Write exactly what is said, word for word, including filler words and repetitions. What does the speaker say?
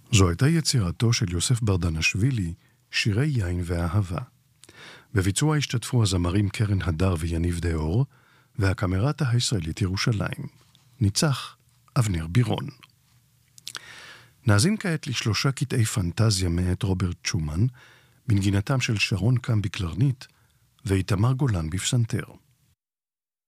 זו הייתה יצירתו של יוסף ברדנשווילי, שירי יין ואהבה. בביצוע השתתפו הזמרים קרן הדר ויניב דאור, והקמרטה הישראלית ירושלים. ניצח אבנר בירון. נאזין כעת לשלושה קטעי פנטזיה מאת רוברט שומן, בנגינתם של שרון קם בקלרנית ואיתמר גולן בפסנתר.